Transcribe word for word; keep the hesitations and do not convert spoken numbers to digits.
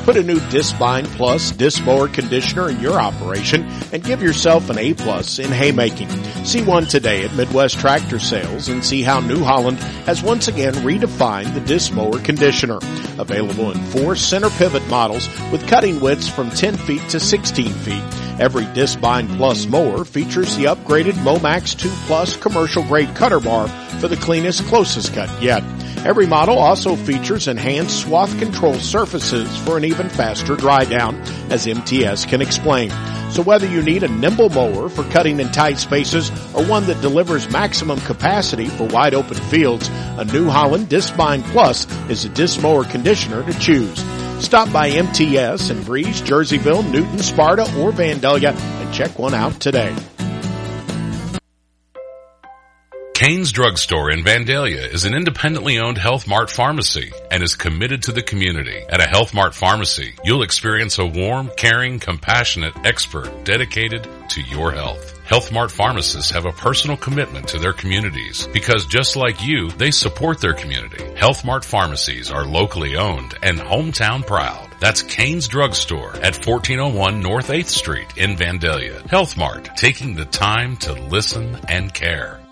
Put a new Discbind Plus disc mower conditioner in your operation and give yourself an A plus in haymaking. See one today at Midwest Tractor Sales and see how New Holland has once again redefined the disc mower conditioner. Available in four center pivot models with cutting widths from ten feet to sixteen feet. Every Discbind Plus mower features the upgraded Momax two Plus commercial grade cutter bar for the cleanest, closest cut yet. Every model also features enhanced swath control surfaces for an even faster dry down, as M T S can explain. So whether you need a nimble mower for cutting in tight spaces or one that delivers maximum capacity for wide open fields, a New Holland Discbind Plus is a disc mower conditioner to choose. Stop by M T S in Breeze, Jerseyville, Newton, Sparta, or Vandalia and check one out today. Kane's Drug Store in Vandalia is an independently owned Health Mart pharmacy and is committed to the community. At a Health Mart pharmacy, you'll experience a warm, caring, compassionate expert dedicated to your health. Health Mart pharmacists have a personal commitment to their communities because just like you, they support their community. Health Mart pharmacies are locally owned and hometown proud. That's Kane's Drug Store at fourteen oh one North eighth Street in Vandalia. Health Mart, taking the time to listen and care.